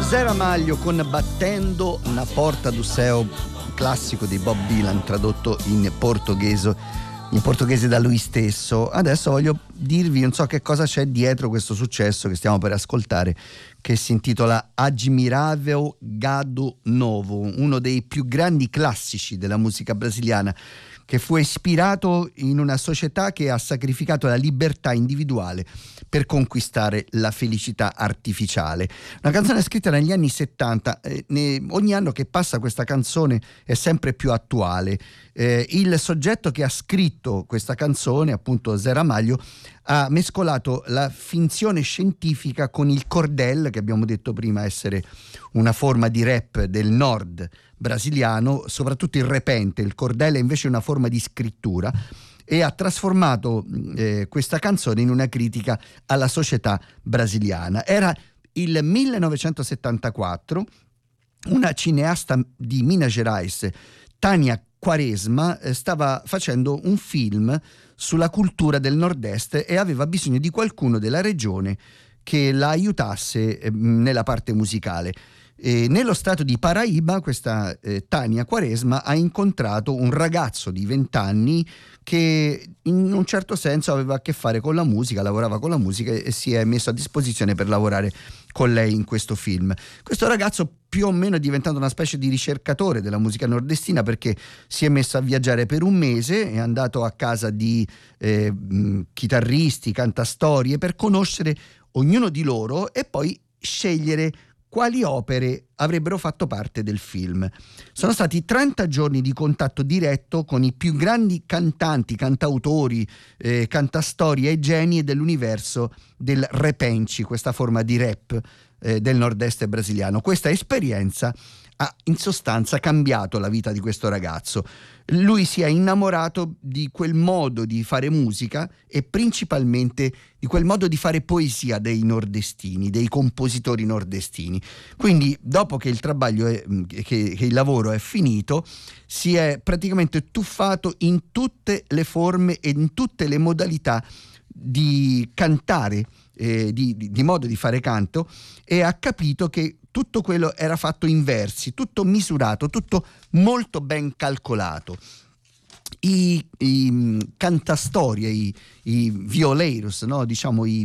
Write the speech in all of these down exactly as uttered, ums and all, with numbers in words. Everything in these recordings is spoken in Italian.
Zé Ramalho con Battendo na Porta do Céu, classico di Bob Dylan tradotto in portoghese, in portoghese da lui stesso. Adesso voglio dirvi, non so che cosa c'è dietro questo successo che stiamo per ascoltare, che si intitola Admirável Gado Novo, uno dei più grandi classici della musica brasiliana, che fu ispirato in una società che ha sacrificato la libertà individuale per conquistare la felicità artificiale. Una canzone scritta negli anni settanta, eh, ne, ogni anno che passa questa canzone è sempre più attuale. Eh, il soggetto che ha scritto questa canzone, appunto Zé Ramalho, ha mescolato la finzione scientifica con il cordel, che abbiamo detto prima essere una forma di rap del nord brasiliano, soprattutto il repente. Il cordel è invece una forma di scrittura, e ha trasformato eh, questa canzone in una critica alla società brasiliana. Era il millenovecentosettantaquattro, una cineasta di Minas Gerais, Tânia Quaresma, eh, stava facendo un film sulla cultura del nord-est e aveva bisogno di qualcuno della regione che la aiutasse eh, nella parte musicale. E nello stato di Paraíba questa eh, Tânia Quaresma ha incontrato un ragazzo di venti anni che in un certo senso aveva a che fare con la musica, lavorava con la musica e si è messo a disposizione per lavorare con lei in questo film. Questo ragazzo più o meno è diventato una specie di ricercatore della musica nordestina, perché si è messo a viaggiare per un mese, è andato a casa di eh, chitarristi, cantastorie, per conoscere ognuno di loro e poi scegliere quali opere avrebbero fatto parte del film. Sono stati trenta giorni di contatto diretto con i più grandi cantanti, cantautori, eh, cantastorie e geni dell'universo del repenci, questa forma di rap eh, del nord-est brasiliano. Questa esperienza ha in sostanza cambiato la vita di questo ragazzo. Lui si è innamorato di quel modo di fare musica e principalmente di quel modo di fare poesia dei nordestini, dei compositori nordestini. Quindi dopo che il trabaglio è, che, che il lavoro è finito, si è praticamente tuffato in tutte le forme e in tutte le modalità di cantare, eh, di, di, di modo di fare canto, e ha capito che tutto quello era fatto in versi, tutto misurato, tutto molto ben calcolato. I, i cantastorie, i, i violeiros, no? diciamo i,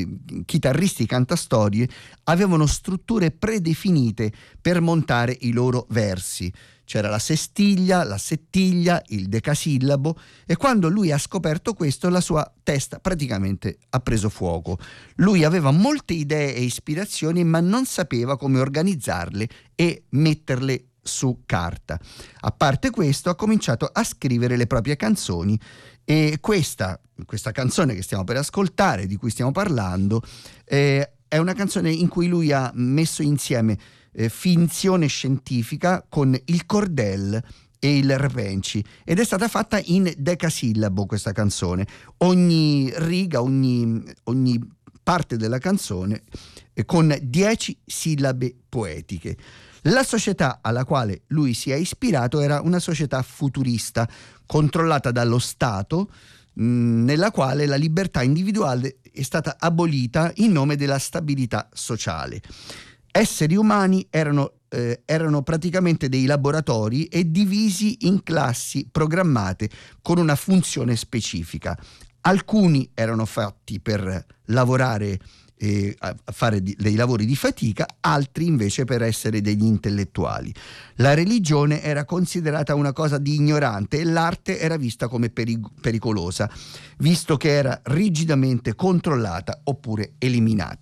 i chitarristi cantastorie, avevano strutture predefinite per montare i loro versi. C'era la sestiglia, la settiglia, il decasillabo, e quando lui ha scoperto questo la sua testa praticamente ha preso fuoco. Lui aveva molte idee e ispirazioni, ma non sapeva come organizzarle e metterle su carta. A parte questo, ha cominciato a scrivere le proprie canzoni, e questa, questa canzone che stiamo per ascoltare, di cui stiamo parlando, eh, è una canzone in cui lui ha messo insieme eh, finzione scientifica con il cordel e il repenci, ed è stata fatta in decasillabo questa canzone. Ogni riga, ogni, ogni parte della canzone eh, con dieci sillabe poetiche. La società alla quale lui si è ispirato era una società futurista, controllata dallo Stato, mh, nella quale la libertà individuale è stata abolita in nome della stabilità sociale. Esseri umani erano, eh, erano praticamente dei laboratori e divisi in classi programmate con una funzione specifica. Alcuni erano fatti per lavorare e a fare di, dei lavori di fatica, altri invece per essere degli intellettuali. La religione era considerata una cosa di ignorante e l'arte era vista come perig- pericolosa, visto che era rigidamente controllata oppure eliminata.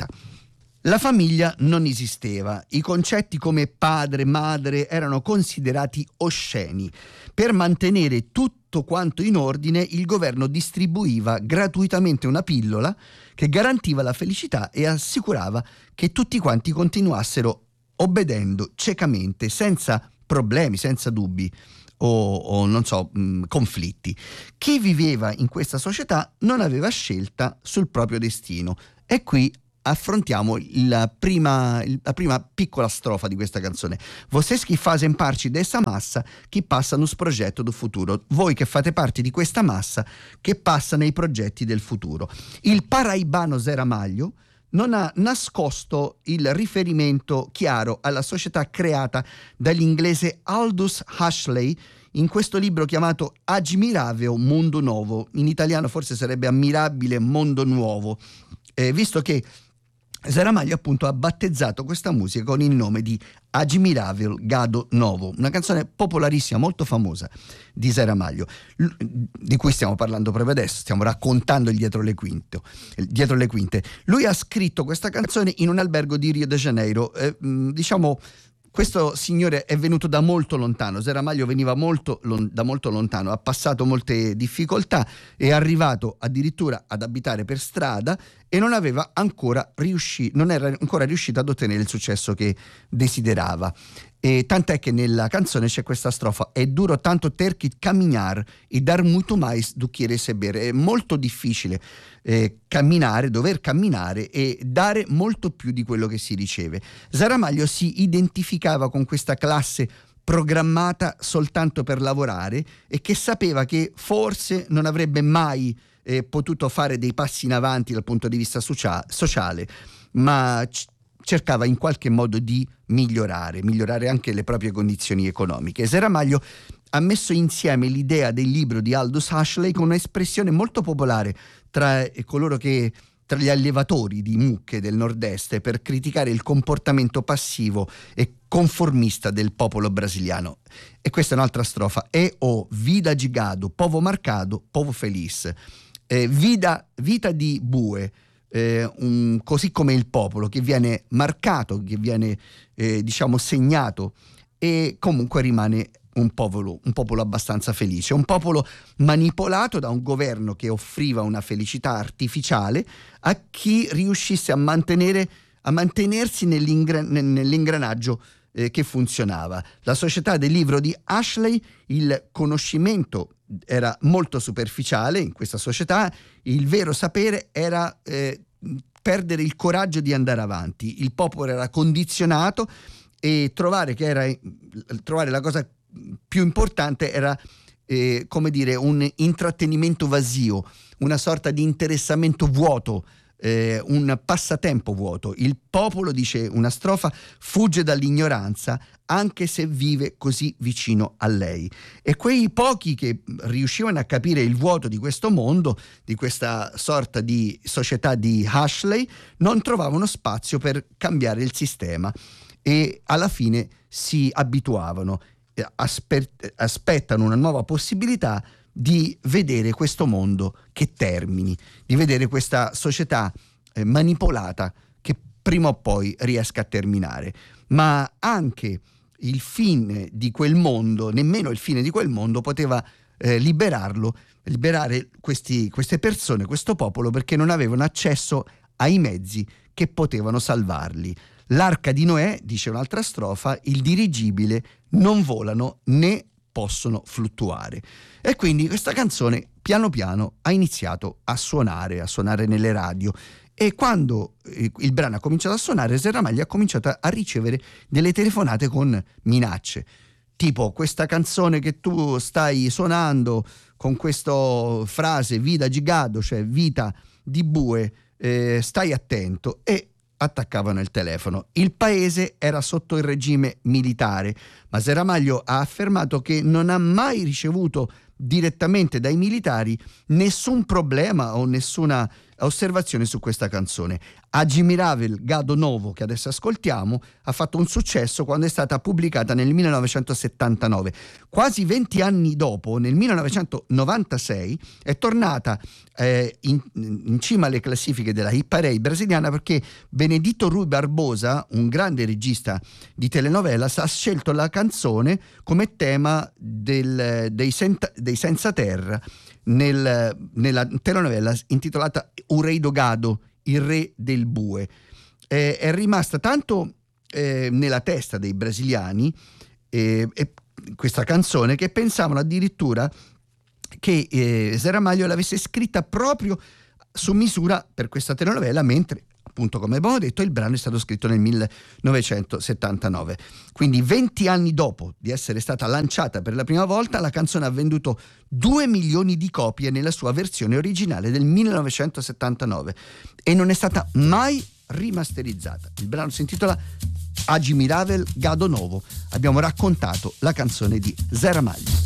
La famiglia non esisteva, i concetti come padre, madre erano considerati osceni. Per mantenere tutto quanto in ordine, il governo distribuiva gratuitamente una pillola che garantiva la felicità e assicurava che tutti quanti continuassero obbedendo ciecamente, senza problemi, senza dubbi o, o non so, mh, conflitti. Chi viveva in questa società non aveva scelta sul proprio destino. E qui affrontiamo la prima, la prima piccola strofa di questa canzone. Vocês que fazem parte dessa massa che passa nos progetto do futuro. Voi che fate parte di questa massa che passa nei progetti del futuro. Il paraibano Zé Ramalho non ha nascosto il riferimento chiaro alla società creata dall'inglese Aldous Huxley in questo libro chiamato Admirabile Mondo Nuovo. In italiano forse sarebbe Ammirabile Mondo Nuovo, eh, visto che Saramaglio appunto ha battezzato questa musica con il nome di Admirabile Gado Novo, una canzone popolarissima, molto famosa di Saramaglio, di cui stiamo parlando proprio adesso, stiamo raccontando il dietro le quinte. Dietro le quinte. Lui ha scritto questa canzone in un albergo di Rio de Janeiro, eh, diciamo. Questo signore è venuto da molto lontano, Saramaglio veniva molto, da molto lontano, ha passato molte difficoltà, è arrivato addirittura ad abitare per strada e non aveva ancora riuscito, non era ancora riuscito ad ottenere il successo che desiderava. E tant'è che nella canzone c'è questa strofa: è duro tanto ter che camminar e dar muito mais do que receber. È molto difficile eh, camminare, dover camminare e dare molto più di quello che si riceve. Saramaglio si identificava con questa classe programmata soltanto per lavorare e che sapeva che forse non avrebbe mai eh, potuto fare dei passi in avanti dal punto di vista socia- sociale, ma c- cercava in qualche modo di migliorare, migliorare anche le proprie condizioni economiche. Saramaglio ha messo insieme l'idea del libro di Aldous Huxley con un'espressione molto popolare tra coloro che tra gli allevatori di mucche del nord-est per criticare il comportamento passivo e conformista del popolo brasiliano. E questa è un'altra strofa: e o vida de gado, povo marcado, povo feliz. Eh, vida, vita di bue, Eh, un, così come il popolo che viene marcato, che viene eh, diciamo segnato e comunque rimane un popolo, un popolo abbastanza felice, un popolo manipolato da un governo che offriva una felicità artificiale a chi riuscisse a mantenere a mantenersi nell'ingra, nell'ingranaggio eh, che funzionava. La società del libro di Huxley, il conoscimento era molto superficiale in questa società, il vero sapere era eh, perdere il coraggio di andare avanti, il popolo era condizionato e trovare che era trovare la cosa più importante era eh, come dire un intrattenimento vasio, una sorta di interessamento vuoto, eh, un passatempo vuoto. Il popolo, dice una strofa, fugge dall'ignoranza anche se vive così vicino a lei. E quei pochi che riuscivano a capire il vuoto di questo mondo, di questa sorta di società di Huxley, non trovavano spazio per cambiare il sistema e alla fine si abituavano, aspe- aspettano una nuova possibilità di vedere questo mondo che termini, di vedere questa società eh, manipolata che prima o poi riesca a terminare. Ma anche il fine di quel mondo, nemmeno il fine di quel mondo poteva eh, liberarlo, liberare questi, queste persone, questo popolo, perché non avevano accesso ai mezzi che potevano salvarli. L'arca di Noè, dice un'altra strofa, il dirigibile non volano né possono fluttuare. E quindi questa canzone piano piano ha iniziato a suonare, a suonare nelle radio. E quando il brano ha cominciato a suonare, Saramaglio ha cominciato a ricevere delle telefonate con minacce, tipo: questa canzone che tu stai suonando con questa frase vita di gado, cioè vita di bue, eh, stai attento. E attaccavano il telefono. Il paese era sotto il regime militare, ma Saramaglio ha affermato che non ha mai ricevuto direttamente dai militari nessun problema o nessuna osservazione su questa canzone. Admirabile Gado Novo, che adesso ascoltiamo, ha fatto un successo quando è stata pubblicata nel millenovecentosettantanove. Quasi venti anni dopo, nel millenovecentonovantasei, è tornata eh, in, in cima alle classifiche della hit parade brasiliana perché Benedito Rui Barbosa, un grande regista di telenovelas, ha scelto la canzone come tema del, dei, senta, dei Senza Terra nel, nella telenovela intitolata O Rei do Gado, il re del bue. Eh, è rimasta tanto eh, nella testa dei brasiliani eh, eh, questa canzone che pensavano addirittura che eh, Saramaglio l'avesse scritta proprio su misura per questa telenovela, mentre appunto, come abbiamo detto, il brano è stato scritto nel millenovecentosettantanove. Quindi venti anni dopo di essere stata lanciata per la prima volta, la canzone ha venduto due milioni di copie nella sua versione originale del millenovecentosettantanove e non è stata mai rimasterizzata. Il brano si intitola Agi Miravel Gado Novo. Abbiamo raccontato la canzone di Zé Ramalho.